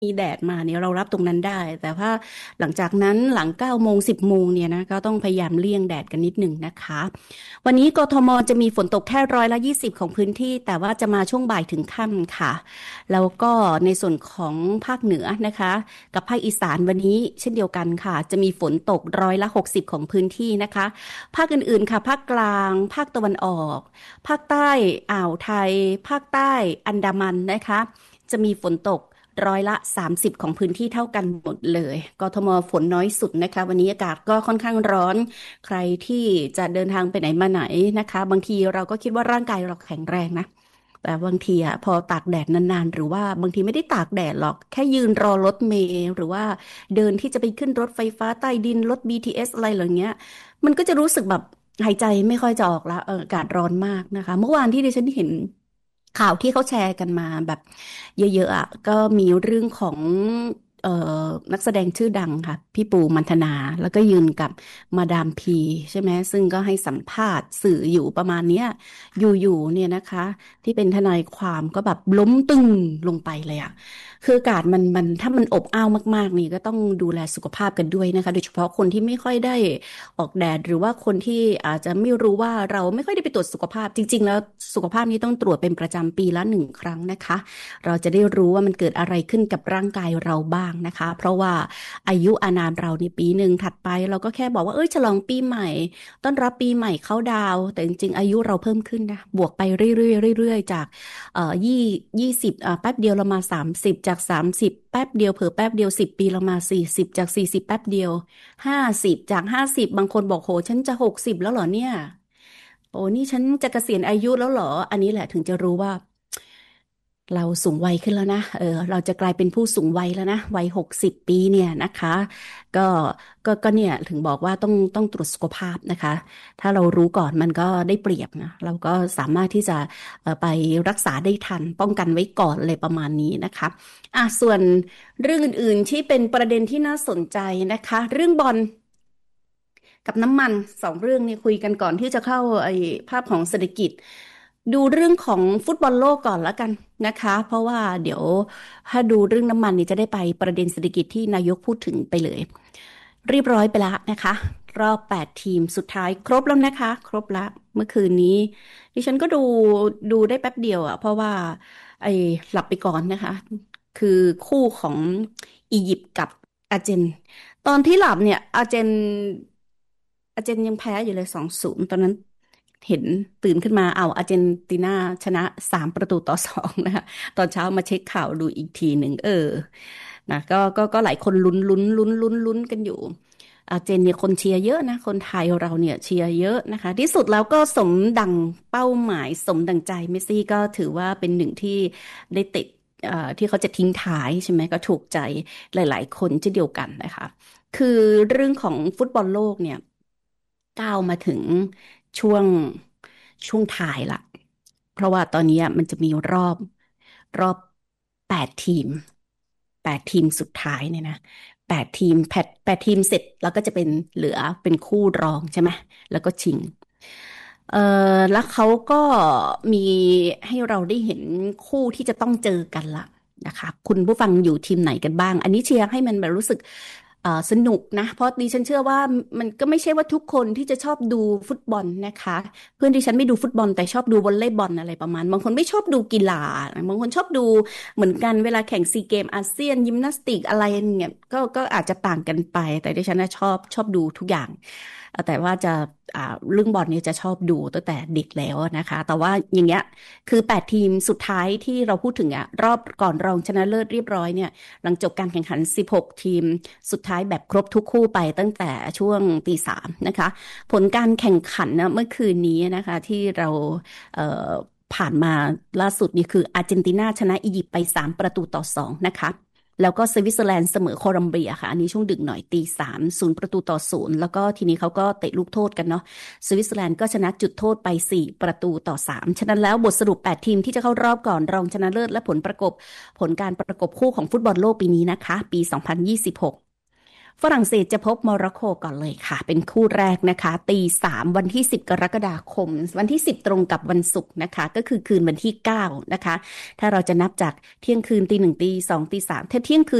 มีแดดมาเนี่ยเรารับตรงนั้นได้แต่ว่าหลังจากนั้นหลัง9 โมง10 โมงเนี่ยนะก็ต้องพยายามเลี่ยงแดดกันนิดหนึ่งนะคะวันนี้กทมจะมีฝนตกแค่120ของพื้นที่แต่ว่าจะมาช่วงบ่ายถึงค่ำค่ะแล้วก็ในส่วนของภาคเหนือนะคะกับภาคอีสานวันนี้เช่นเดียวกันค่ะจะมีฝนตก60ของพื้นที่นะคะภาคอื่นๆค่ะภาคกลางภาคตะวันออกภาคใต้อ่าวไทยภาคใต้อันดามันนะคะจะมีฝนตก30%ของพื้นที่เท่ากันหมดเลยกทมฝนน้อยสุดนะคะวันนี้อากาศก็ค่อนข้างร้อนใครที่จะเดินทางไปไหนมาไหนนะคะบางทีเราก็คิดว่าร่างกายเราแข็งแรงนะแต่บางทีอะพอตากแดดนานๆหรือว่าบางทีไม่ได้ตากแดดหรอกแค่ยืนรอรถเมล์หรือว่าเดินที่จะไปขึ้นรถไฟฟ้าใต้ดินรถ BTS อะไรเหล่านี้มันก็จะรู้สึกแบบหายใจไม่ค่อยจะออกละอากาศร้อนมากนะคะเมื่อวานที่ดิฉันเห็นข่าวที่เขาแชร์กันมาแบบ เยอะๆอ่ะก็มีเรื่องของเอ่อนักแสดงชื่อดังค่ะพี่ปูมันธนาแล้วก็ยืนกับมาดามพีใช่ไหมซึ่งก็ให้สัมภาษณ์สื่ออยู่ประมาณเนี้ยอยู่ๆเนี่ยนะคะที่เป็นทนายความก็แบบล้มตึงลงไปเลยอ่ะคืออากาศมันถ้ามันอบอ้าวมากๆนี่ก็ต้องดูแลสุขภาพกันด้วยนะคะโดยเฉพาะคนที่ไม่ค่อยได้ออกแดดหรือว่าคนที่อาจจะไม่รู้ว่าเราไม่ค่อยได้ไปตรวจสุขภาพจริงๆแล้วสุขภาพนี้ต้องตรวจเป็นประจำปีละ1 ครั้งนะคะ เราจะได้รู้ว่ามันเกิดอะไรขึ้นกับร่างกายเราบ้างนะคะเพราะว่าอายุอานามเราในปีหนึ่งถัดไปเราก็แค่บอกว่าเอ้ยฉลองปีใหม่ต้อนรับปีใหม่เข้าดาวน์แต่จริงๆอายุเราเพิ่มขึ้นนะบวกไปเรื่อยๆเรื่อยๆจาก20แป๊บเดียวเรามา30จาก30แป๊บเดียวเผลอแป๊บเดียว10 ปีเรามา40จาก40แป๊บเดียว50จาก50บางคนบอกโหฉันจะ60แล้วเหรอเนี่ย โอ้นี่ฉันจะเกษียณอายุแล้วเหรออันนี้แหละถึงจะรู้ว่าเราสูงวัยขึ้นแล้วนะเราจะกลายเป็นผู้สูงวัยแล้วนะวัย60 ปีเนี่ยนะคะก็ก็เนี่ยถึงบอกว่าต้องตรวจสุขภาพนะคะถ้าเรารู้ก่อนมันก็ได้เปรียบนะเราก็สามารถที่จะไปรักษาได้ทันป้องกันไว้ก่อนเลยประมาณนี้นะคะส่วนเรื่องอื่นๆที่เป็นประเด็นที่น่าสนใจนะคะเรื่องบอล กับน้ำมัน2 เรื่องนี้คุยกันก่อนที่จะเข้าไอ้ภาพของเศรษฐกิจดูเรื่องของฟุตบอลโลกก่อนแล้วกันนะคะเพราะว่าเดี๋ยวถ้าดูเรื่องน้ำมันนี่จะได้ไปประเด็นเศรษฐกิจที่นายกพูดถึงไปเลยเรียบร้อยไปแล้วนะคะรอบ8 ทีมสุดท้ายครบแล้วนะคะครบแล้วเมื่อคืนนี้ดิฉันก็ดูได้แป๊บเดียวอ่ะเพราะว่าไอ้หลับไปก่อนนะคะคือคู่ของอียิปต์กับอาร์เจน ตอนที่หลับเนี่ยอาร์เจนยังแพ้อยู่เลย2-0ตอนนั้นเห็นตื่นขึ้นมาเอาอาร์เจนตินาชนะ3-2นะคะตอนเช้ามาเช็คข่าวดูอีกทีหนึ่งนะก็หลายคนลุ้นกันอยู่อาร์เจนเนี่ยคนเชียร์เยอะนะคนไทยเราเนี่ยเชียร์เยอะนะคะที่สุดแล้วก็สมดังเป้าหมายสมดังใจเมสซี่ก็ถือว่าเป็นหนึ่งที่ได้ติดที่เขาจะทิ้งท้ายใช่ไหมก็ถูกใจหลายๆคนเช่นเดียวกันนะคะ คือเรื่องของฟุตบอลโลกเนี่ยก้าวมาถึงช่วงช่วงท้ายละเพราะว่าตอนนี้มันจะมีรอบ8 ทีม8 ทีมสุดท้ายเนี่ยนะ8 ทีมแปดทีมเสร็จแล้วก็จะเป็นเหลือเป็นคู่รองใช่ไหมแล้วก็ชิงเอ่อแล้วเขาก็มีให้เราได้เห็นคู่ที่จะต้องเจอกันละ นะคะคุณผู้ฟังอยู่ทีมไหนกันบ้างอันนี้เชียร์ให้มันแบบรู้สึกสนุกนะเพราะดิฉันเชื่อว่ามันก็ไม่ใช่ว่าทุกคนที่จะชอบดูฟุตบอลนะคะเพื่อนดิฉันไม่ดูฟุตบอลแต่ชอบดูวอลเลย์บอลอะไรประมาณบางคนไม่ชอบดูกีฬาบางคนชอบดูเหมือนกันเวลาแข่งซีเกมอาเซียนยิมนาสติกอะไรเนี่ยก็อาจจะต่างกันไปแต่ดิฉันน่ะชอบดูทุกอย่างแต่ว่าจะเรื่องบอลเนี่ยจะชอบดูตั้งแต่เด็กแล้วนะคะแต่ว่าอย่างเงี้ย คือ8 ทีมสุดท้ายที่เราพูดถึงรอบก่อนรองชนะเลิศเรียบร้อยเนี่ยหลังจบการแข่งขัน16 ทีมสุดท้ายแบบครบทุกคู่ไปตั้งแต่ช่วงตี 3นะคะผลการแข่งขันนะเมื่อคืนนี้นะคะที่เราเอ่อผ่านมาล่าสุดนี่คืออาร์เจนตินาชนะอียิปต์ไป3-2นะคะแล้วก็สวิตเซอร์แลนด์เสมอโคลัมเบียค่ะอันนี้ช่วงดึกหน่อยตี 30-0แล้วก็ทีนี้เขาก็เตะลูกโทษกันเนาะ สวิตเซอร์แลนด์ก็ชนะจุดโทษไป4-3ฉะนั้นแล้วบทสรุป8 ทีมที่จะเข้ารอบก่อนรองชนะเลิศและผลการประกบคู่ของฟุตบอลโลกปีนี้นะคะปี2026 ฝรั่งเศสจะพบโมร็อกโกก่อนเลยค่ะเป็นคู่แรกนะคะตี 3วันที่10กรกฎาคมวันที่10ตรงกับวันศุกร์นะคะก็คือคืนวันที่9นะคะถ้าเราจะนับจากเที่ยงคืนตี 1ตี 2ตี 3ถ้าเที่ยงคืน